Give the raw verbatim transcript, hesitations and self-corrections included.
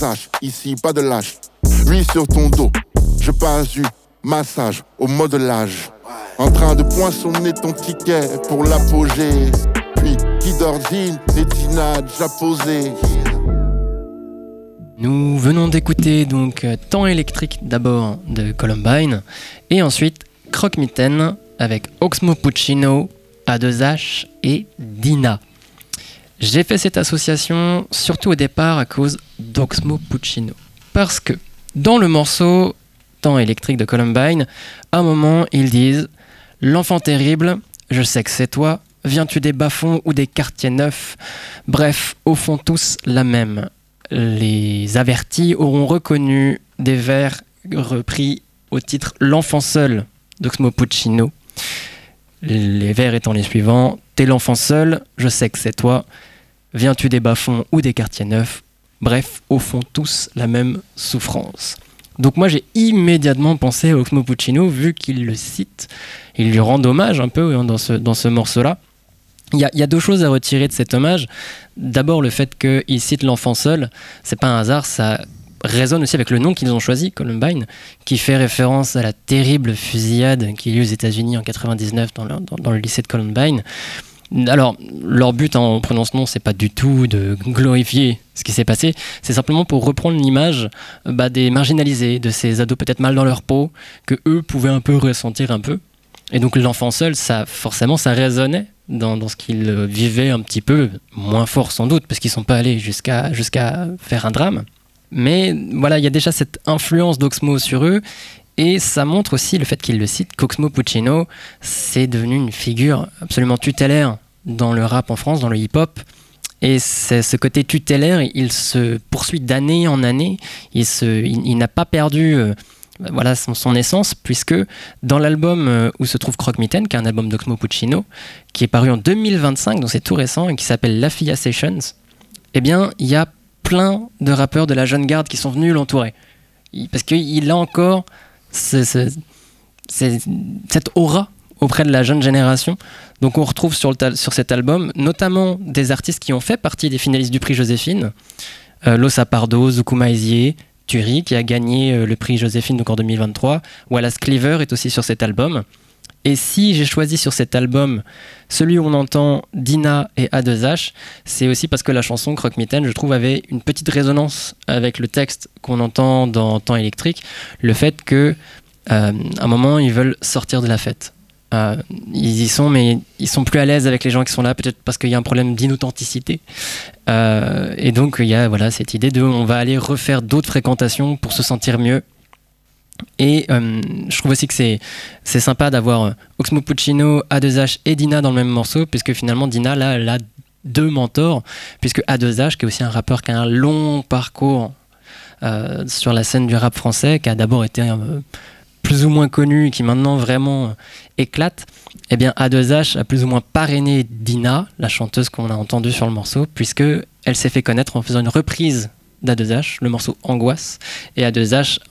sache, ici pas de lâche. Lui sur ton dos, je passe du massage au modelage. En train de poinçonner ton ticket pour l'apogée. Puis qui d'ordine, des Dina déjà posé. Nous venons d'écouter donc Temps électrique d'abord de Columbine et ensuite Croque-Mitaine avec Oxmo Puccino, A deux H et Dina. J'ai fait cette association surtout au départ à cause d'Oxmo Puccino. Parce que dans le morceau Temps électrique de Columbine, à un moment ils disent « L'enfant terrible, je sais que c'est toi, viens-tu des bas-fonds ou des quartiers neufs ? Bref, au fond tous la même. » Les avertis auront reconnu des vers repris au titre « L'enfant seul » d'Oxmo Puccino. Les vers étant les suivants. T'es l'enfant seul, je sais que c'est toi. Viens-tu des bas-fonds ou des quartiers neufs? Bref, au fond, tous la même souffrance. Donc moi, j'ai immédiatement pensé à Oxmo Puccino, vu qu'il le cite. Il lui rend hommage un peu hein, dans ce, dans ce morceau-là. Il y, a, il y a deux choses à retirer de cet hommage. D'abord, le fait qu'il cite l'enfant seul, c'est pas un hasard, ça résonne aussi avec le nom qu'ils ont choisi, Columbine, qui fait référence à la terrible fusillade qu'il y a eu aux États-Unis en quatre-vingt-dix-neuf dans le, dans, dans le lycée de Columbine. Alors, leur but en prenant ce nom, c'est pas du tout de glorifier ce qui s'est passé, c'est simplement pour reprendre l'image bah, des marginalisés, de ces ados peut-être mal dans leur peau, que eux pouvaient un peu ressentir un peu. Et donc l'enfant seul, ça, forcément, ça résonnait dans, dans ce qu'ils vivaient un petit peu, moins fort sans doute, parce qu'ils sont pas allés jusqu'à, jusqu'à faire un drame. Mais voilà, il y a déjà cette influence d'Oxmo sur eux, et ça montre aussi le fait qu'il le cite, qu'Oxmo Puccino, c'est devenu une figure absolument tutélaire dans le rap en France, dans le hip-hop. Et c'est, ce côté tutélaire, il se poursuit d'année en année, il, se, il, il n'a pas perdu euh, voilà, son, son essence, puisque dans l'album euh, où se trouve Croque-Mitaine, qui est un album d'Oxmo Puccino, qui est paru en deux mille vingt-cinq, donc c'est tout récent, et qui s'appelle La Filla Sessions, eh bien, il y a plein de rappeurs de la jeune garde qui sont venus l'entourer. Il, parce qu'il a encore ce, ce, ce, cette aura auprès de la jeune génération. Donc on retrouve sur, le ta- sur cet album notamment des artistes qui ont fait partie des finalistes du prix Joséphine, euh, Losa Pardo, Zoukouma Ezié, Turi qui a gagné euh, le prix Joséphine donc en deux mille vingt-trois, Wallace Cleaver est aussi sur cet album. Et si j'ai choisi sur cet album celui où on entend Dina et A deux H, c'est aussi parce que la chanson Croque-Mitaine, je trouve, avait une petite résonance avec le texte qu'on entend dans Temps électrique, le fait que euh, à un moment ils veulent sortir de la fête. Euh, ils y sont, mais ils sont plus à l'aise avec les gens qui sont là, peut-être parce qu'il y a un problème d'inauthenticité. Euh, et donc il y a voilà, cette idée de on va aller refaire d'autres fréquentations pour se sentir mieux. Et euh, je trouve aussi que c'est, c'est sympa d'avoir Oxmo Puccino, A deux H et Dina dans le même morceau, puisque finalement Dina, là, elle a deux mentors, puisque A deux H, qui est aussi un rappeur qui a un long parcours euh, sur la scène du rap français, qui a d'abord été euh, plus ou moins connu, et qui maintenant vraiment euh, éclate, eh bien A deux H a plus ou moins parrainé Dina, la chanteuse qu'on a entendue sur le morceau, puisque elle s'est fait connaître en faisant une reprise d'A deux H, le morceau Angoisse, et A deux H